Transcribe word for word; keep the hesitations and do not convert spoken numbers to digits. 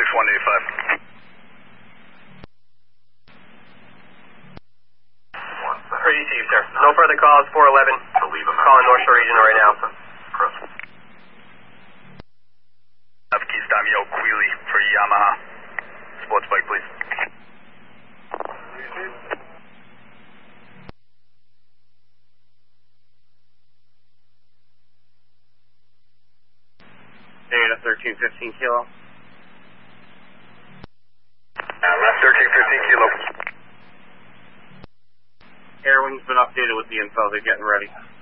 one eighty-five. Received, sir. No further calls, four eleven. Calling North Shore Region right now. Keys Damio Queely for Yamaha. Sports bike, please. Data thirteen fifteen kilo. thirteen fifteen kilo. Airwing's been updated with the info. They're getting ready.